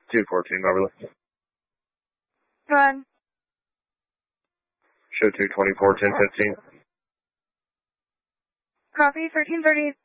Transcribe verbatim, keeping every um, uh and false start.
two fourteen, Beverly. Go ahead. Show two twenty-four, ten fifteen. Copy, thirteen thirty.